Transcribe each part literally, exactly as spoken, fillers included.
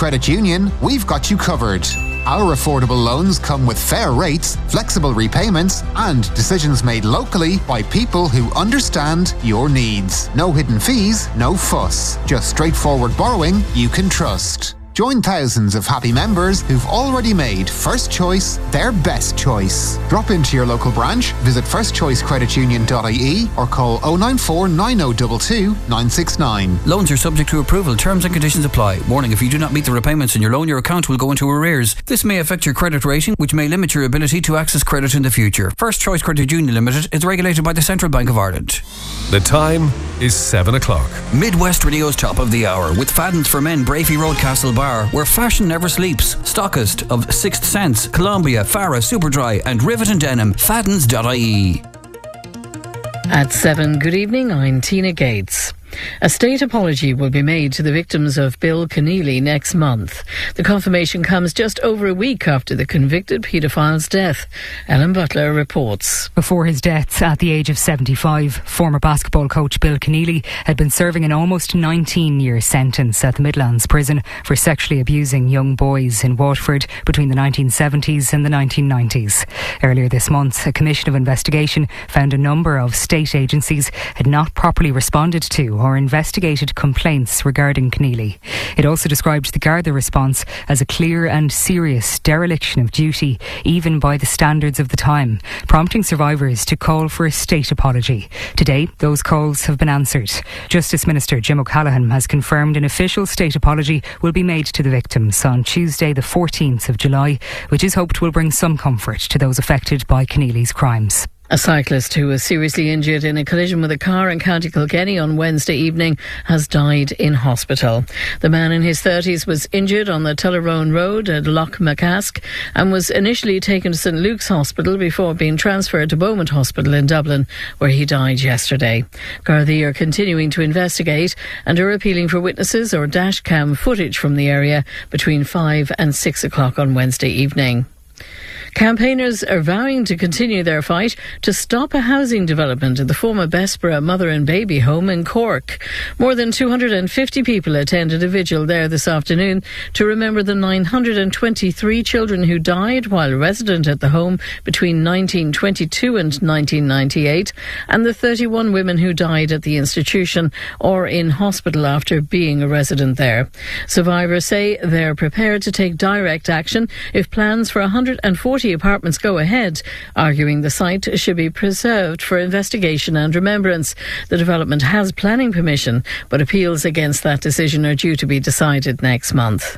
Credit Union, we've got you covered. Our affordable loans come with fair rates, flexible repayments, and decisions made locally by people who understand your needs. No hidden fees, no fuss. Just straightforward borrowing you can trust. Join thousands of happy members who've already made First Choice their best choice. Drop into your local branch, visit first choice credit union dot I E or call oh nine four nine oh two two nine six nine. Loans are subject to approval. Terms and conditions apply. Warning, if you do not meet the repayments in your loan, your account will go into arrears. This may affect your credit rating, which may limit your ability to access credit in the future. First Choice Credit Union Limited is regulated by the Central Bank of Ireland. The time is seven o'clock. Midwest Radio's top of the hour with Fadden's for Men, Brafey Road, Castle Bar, where fashion never sleeps. Stockist of Sixth Sense, Columbia, Farah, Superdry and Rivet and Denim. Faddens dot I E. At seven, good evening, I'm Tina Gates. A state apology will be made to the victims of Bill Keneally next month. The confirmation comes just over a week after the convicted paedophile's death. Ellen Butler reports. Before his death at the age of seventy-five, former basketball coach Bill Keneally had been serving an almost nineteen-year sentence at the Midlands prison for sexually abusing young boys in Waterford between the nineteen seventies and the nineteen nineties. Earlier this month, a commission of investigation found a number of state agencies had not properly responded to or investigated complaints regarding Keneally. It also described the Garda response as a clear and serious dereliction of duty, even by the standards of the time, prompting survivors to call for a state apology. Today, those calls have been answered. Justice Minister Jim O'Callaghan has confirmed an official state apology will be made to the victims on Tuesday the fourteenth of July, which is hoped will bring some comfort to those affected by Keneally's crimes. A cyclist who was seriously injured in a collision with a car in County Kilkenny on Wednesday evening has died in hospital. The man in his thirties was injured on the Tullerone Road at Loch Macask and was initially taken to St Luke's Hospital before being transferred to Beaumont Hospital in Dublin, where he died yesterday. Gardaí are continuing to investigate and are appealing for witnesses or dashcam footage from the area between five and six o'clock on Wednesday evening. Campaigners are vowing to continue their fight to stop a housing development at the former Bessborough Mother and Baby Home in Cork. More than two hundred fifty people attended a vigil there this afternoon to remember the nine hundred twenty-three children who died while resident at the home between nineteen twenty-two and nineteen ninety-eight, and the thirty-one women who died at the institution or in hospital after being a resident there. Survivors say they're prepared to take direct action if plans for one hundred forty apartments go ahead, arguing the site should be preserved for investigation and remembrance. The development has planning permission, but appeals against that decision are due to be decided next month.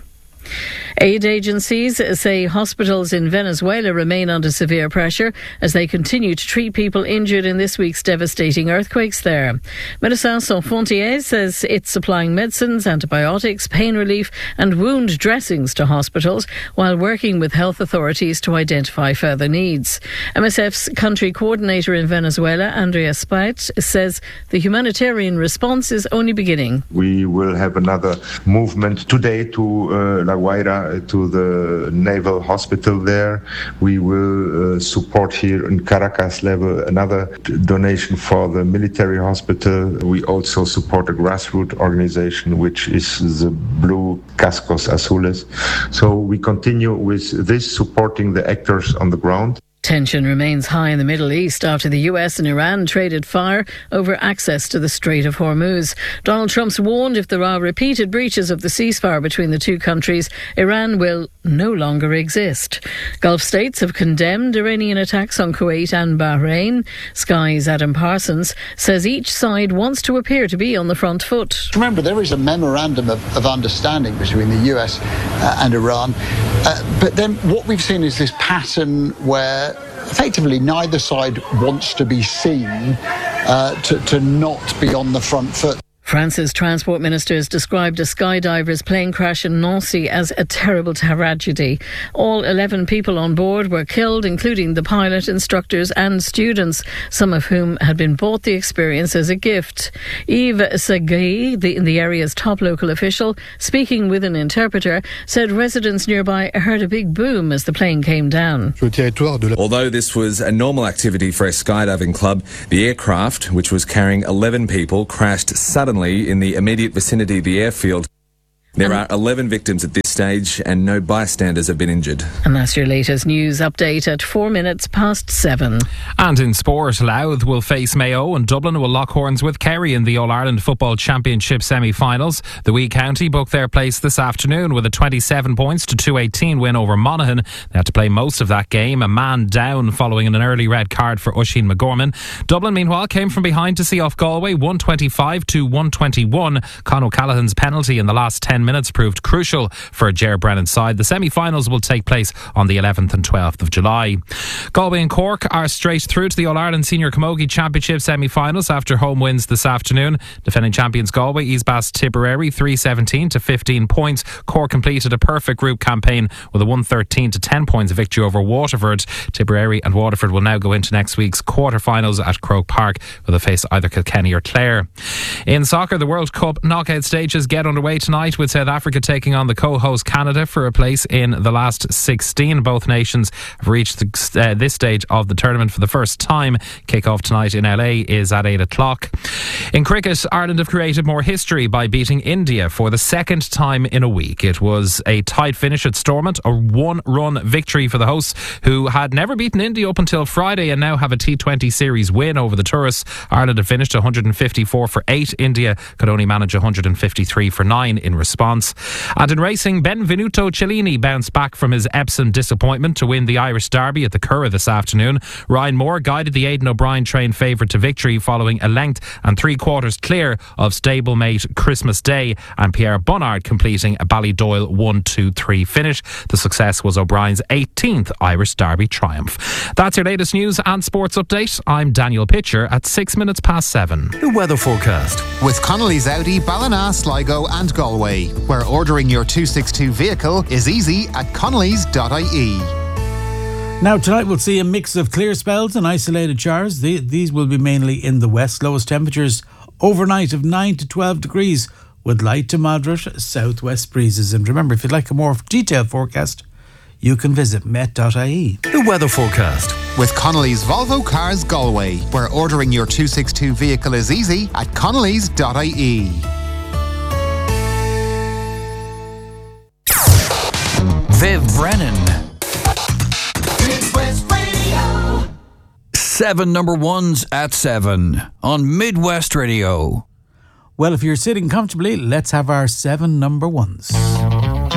Aid agencies say hospitals in Venezuela remain under severe pressure as they continue to treat people injured in this week's devastating earthquakes there. Médecins Sans Frontières says it's supplying medicines, antibiotics, pain relief and wound dressings to hospitals while working with health authorities to identify further needs. M S F's country coordinator in Venezuela, Andrea Spait, says the humanitarian response is only beginning. We will have another movement today to uh, La Guaira, to the Naval Hospital there. We will uh, support here in Caracas level another t- donation for the military hospital. We also support a grassroots organization which is the Blue Cascos Azules. So we continue with this, supporting the actors on the ground. Tension remains high in the Middle East after the U S and Iran traded fire over access to the Strait of Hormuz. Donald Trump's warned if there are repeated breaches of the ceasefire between the two countries, Iran will no longer exist. Gulf states have condemned Iranian attacks on Kuwait and Bahrain. Sky's Adam Parsons says each side wants to appear to be on the front foot. Remember, there is a memorandum of, of understanding between the U S uh, and Iran. Uh, but then what we've seen is this pattern where effectively neither side wants to be seen uh, to, to not be on the front foot. France's transport minister has described a skydiver's plane crash in Nancy as a terrible tragedy. All eleven people on board were killed, including the pilot, instructors and students, some of whom had been bought the experience as a gift. Yves Sagui, the, the area's top local official, speaking with an interpreter, said residents nearby heard a big boom as the plane came down. Although this was a normal activity for a skydiving club, the aircraft, which was carrying eleven people, crashed suddenly in the immediate vicinity of the airfield. There are eleven victims at this stage and no bystanders have been injured. And that's your latest news update at four minutes past seven. And in sport, Louth will face Mayo and Dublin will lock horns with Kerry in the All-Ireland Football Championship semi-finals. The Wee County booked their place this afternoon with a twenty-seven points to two eighteen win over Monaghan. They had to play most of that game, a man down following an early red card for Oisin McGorman. Dublin, meanwhile, came from behind to see off Galway, one twenty-five to one twenty-one. Con O'Callaghan's penalty in the last ten minutes proved crucial for Ger Brennan's side. The semi-finals will take place on the eleventh and twelfth of July. Galway and Cork are straight through to the All-Ireland Senior Camogie Championship semi-finals after home wins this afternoon. Defending champions Galway eased past Tipperary three seventeen to fifteen points. Cork completed a perfect group campaign with a one thirteen to ten points victory over Waterford. Tipperary and Waterford will now go into next week's quarter-finals at Croke Park, where they face either Kilkenny or Clare. In soccer, the World Cup knockout stages get underway tonight with South Africa taking on the co-host Canada for a place in the last sixteen. Both nations have reached the, uh, this stage of the tournament for the first time. Kick-off tonight in L A is at eight o'clock. In cricket, Ireland have created more history by beating India for the second time in a week. It was a tight finish at Stormont, a one-run victory for the hosts, who had never beaten India up until Friday and now have a T twenty series win over the tourists. Ireland had finished one hundred fifty-four for eight. India could only manage one hundred fifty-three for nine in response. And in racing, Benvenuto Cellini bounced back from his Epsom disappointment to win the Irish Derby at the Curragh this afternoon. Ryan Moore guided the Aidan O'Brien train favourite to victory following a length and three quarters clear of stablemate Christmas Day, and Pierre Bonnard completing a Ballydoyle one two three finish. The success was O'Brien's eighteenth Irish Derby triumph. That's your latest news and sports update. I'm Daniel Pitcher at six minutes past seven. The weather forecast with Connolly's Audi, Ballina, Sligo and Galway, where ordering your two sixty-two vehicle is easy at connellys dot I E. Now tonight we'll see a mix of clear spells and isolated showers. The, these will be mainly in the west. Lowest temperatures overnight of nine to twelve degrees with light to moderate southwest breezes. And remember, if you'd like a more detailed forecast, you can visit met dot I E. The weather forecast with Connolly's Volvo Cars Galway, where ordering your two sixty-two vehicle is easy at connellys dot I E. Viv Brennan. Seven number ones at seven on Midwest Radio. Well, if you're sitting comfortably, let's have our seven number ones.